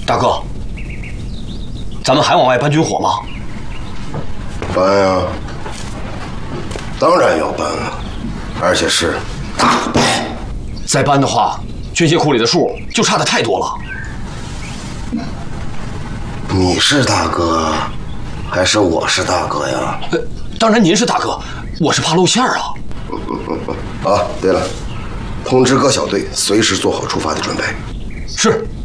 大哥，咱们还往外搬军火吗？ 搬呀，当然要搬了，而且是大搬。 再搬的话，军械库里的数就差的太多了。 你是大哥，还是我是大哥呀？ 当然您是大哥，我是怕露馅啊。 啊，对了，通知各小队随时做好出发的准备。 是。